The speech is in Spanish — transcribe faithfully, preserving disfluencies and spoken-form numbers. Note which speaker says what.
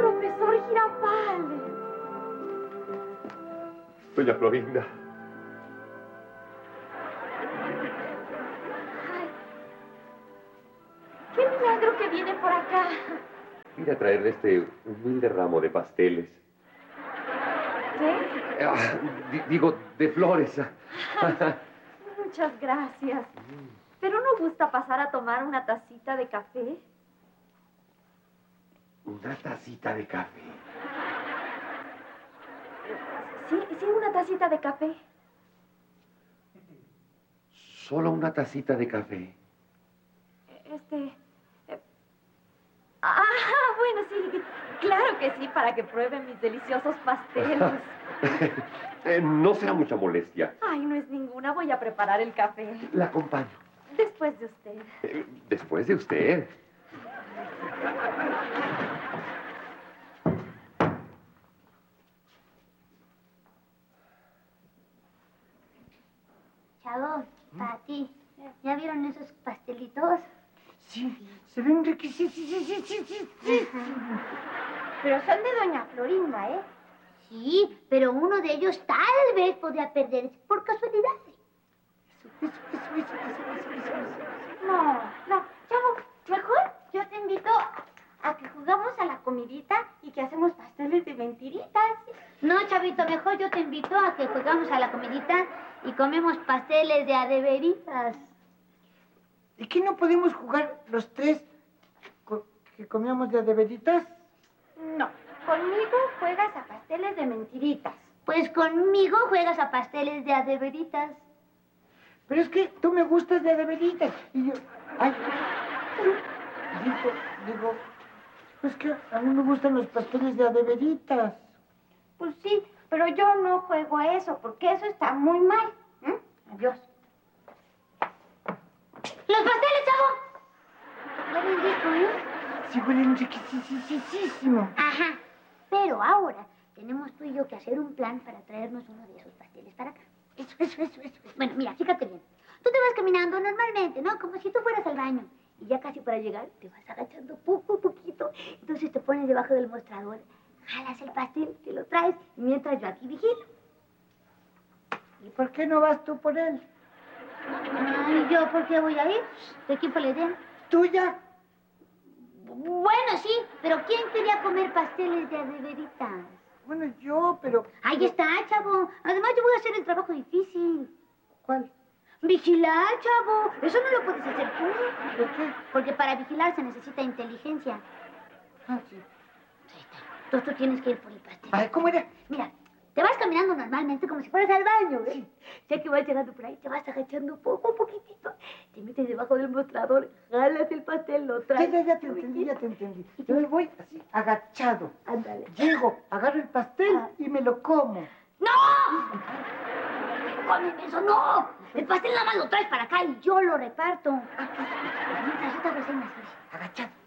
Speaker 1: profesor Girafales!
Speaker 2: Doña Florinda.
Speaker 1: Ay, ¡qué milagro que viene por acá!
Speaker 2: Vine a traerle este humilde ramo de pasteles.
Speaker 1: ¿Qué?
Speaker 2: Ah, di- digo, de flores.
Speaker 1: Muchas gracias. ¿Pero no gusta pasar a tomar una tacita de café?
Speaker 2: Una tacita de café.
Speaker 1: Sí, sí, una tacita de café.
Speaker 2: Solo una tacita de café.
Speaker 1: Este... eh, Ah, bueno, sí, claro que sí, para que prueben mis deliciosos pasteles.
Speaker 2: Eh, no será mucha molestia.
Speaker 1: Ay, no es ninguna, voy a preparar el café.
Speaker 2: La acompaño.
Speaker 1: Después de usted.
Speaker 2: Eh, después de usted.
Speaker 3: Chavo, para ti. ¿Ya vieron esos pastelitos?
Speaker 4: Sí, se ven riquísimos.
Speaker 3: Pero son de doña Florinda, ¿eh? Sí, pero uno de ellos tal vez podría perderse por casualidad.
Speaker 4: Eso, eso, eso, eso, eso, eso, eso.
Speaker 3: No, no, Chavo, mejor yo te invito a que jugamos a la comidita y que hacemos pasteles de mentiritas. No, Chavito, mejor yo te invito a que jugamos a la comidita y comemos pasteles de adeveritas.
Speaker 4: ¿Y qué no podemos jugar los tres co- que comíamos de adeveritas?
Speaker 3: No, conmigo juegas a pasteles de mentiritas. Pues conmigo juegas a pasteles de adeveritas.
Speaker 4: Pero es que tú me gustas de adeveritas. Y yo, ay, digo, digo, pues que a mí me gustan los pasteles de adeveritas.
Speaker 3: Pues sí, pero yo no juego a eso, porque eso está muy mal. ¿Eh? Adiós. ¡Los pasteles, Chavo! Ya ven rico, ¿eh?
Speaker 4: Sí, huelen riquísimo.
Speaker 3: Ajá. Pero ahora tenemos tú y yo que hacer un plan para traernos uno de esos pasteles para acá.
Speaker 4: Eso, eso, eso, eso.
Speaker 3: Bueno, mira, fíjate bien. Tú te vas caminando normalmente, ¿no? Como si tú fueras al baño. Y ya casi para llegar te vas agachando poco a poquito. Entonces te pones debajo del mostrador, jalas el pastel, te lo traes, mientras yo aquí vigilo.
Speaker 4: ¿Y por qué no vas tú por él?
Speaker 3: Ay, ¿yo por qué voy a ir? ¿De quién fue la idea?
Speaker 4: ¿Tuya?
Speaker 3: Bueno, sí, pero ¿quién quería comer pasteles de adeveritas?
Speaker 4: Bueno, yo, pero...
Speaker 3: Ahí está, Chavo. Además, yo voy a hacer el trabajo difícil.
Speaker 4: ¿Cuál?
Speaker 3: Vigilar, Chavo. Eso no lo puedes hacer tú.
Speaker 4: ¿Por qué?
Speaker 3: Porque para vigilar se necesita inteligencia.
Speaker 4: Ah, sí.
Speaker 3: Ahí está. Entonces tú tienes que ir por el pastel.
Speaker 4: Ay, ¿cómo era?
Speaker 3: Mira, te vas caminando normalmente como si fueras al baño, ¿eh? Ya que vas llegando por ahí, te vas agachando poco a poquitito. Te metes debajo del mostrador, jalas el pastel, lo
Speaker 4: Ya,
Speaker 3: traes.
Speaker 4: ya, ya te entendí, ya te entendí. Yo me voy así, agachado.
Speaker 3: Ándale.
Speaker 4: Llego, agarro el pastel
Speaker 3: Ah.
Speaker 4: y me lo como.
Speaker 3: ¡No! ¡Cómeme eso, no! El pastel nada más lo traes para acá y yo lo reparto. Mientras yo te hago señas, así.
Speaker 4: Agachado.